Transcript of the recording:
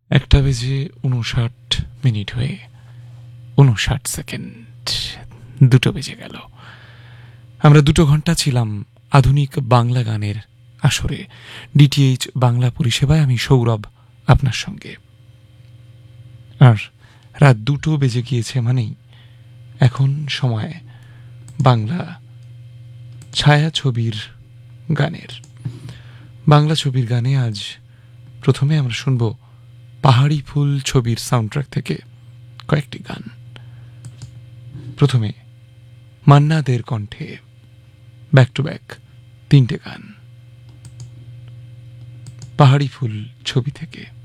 1:59 হয়ে 59 সেকেন্ড। 2 বেজে গেল। আমরা 2 ঘন্টা ছিলাম আধুনিক বাংলা গানের আসরে। ডিটিএইচ বাংলা পরিষেবায় আমি সৌরভ আপনার সঙ্গে। আর রাত 2 বেজে গিয়েছে মানেই এখন সময় বাংলা ছায়াছবির গানের। বাংলা ছবির গানে আজ প্রথমে আমরা শুনব পাহাড়ি ফুল ছবির সাউন্ডট্র্যাক থেকে কয়েকটি গান। প্রথমে মান্না দের কণ্ঠে ব্যাক টু ব্যাক 3টে গান পাহাড়ি ফুল ছবি থেকে।